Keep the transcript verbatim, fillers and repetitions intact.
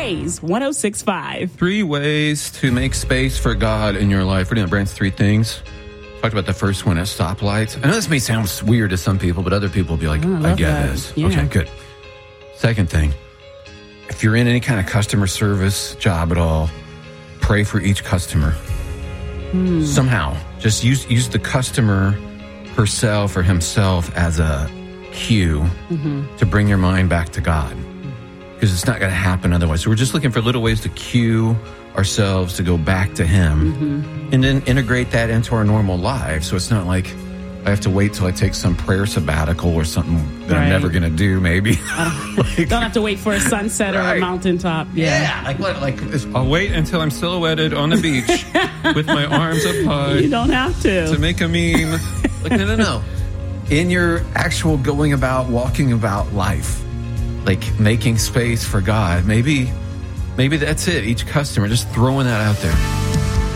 Blaze one oh six point five. Three ways to make space for God in your life. We're doing Brand's three things. Talked about the first one at stoplights. I know this may sound weird to some people, but other people will be like, oh, I, I get that. this. Yeah. Okay, good. Second thing, if you're in any kind of customer service job at all, pray for each customer. Hmm. Somehow, just use use the customer herself or himself as a cue mm-hmm. to bring your mind back to God. Because it's not going to happen otherwise. So we're just looking for little ways to cue ourselves to go back to Him mm-hmm. and then integrate that into our normal lives. So it's not like I have to wait till I take some prayer sabbatical or something that right. I'm never going to do, maybe. like, don't have to wait for a sunset right. or a mountaintop. Yeah. yeah like, what, like I'll wait until I'm silhouetted on the beach with my arms up high. You don't have to. To make a meme. Like, no, no, no. In your actual going about, walking about life, like making space for God, maybe, maybe that's it. Each customer, just throwing that out there.